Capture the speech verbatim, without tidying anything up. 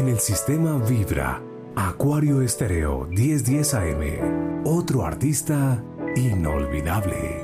En el sistema Vibra, Acuario Estéreo diez diez A M, otro artista inolvidable.